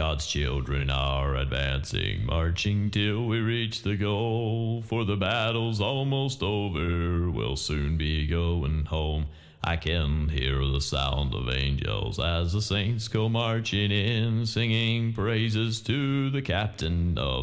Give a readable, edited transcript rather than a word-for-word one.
God's children are advancing, marching till we reach the goal. For the battle's almost over, we'll soon be going home. I can hear the sound of angels as the saints go marching in, singing praises to the captain of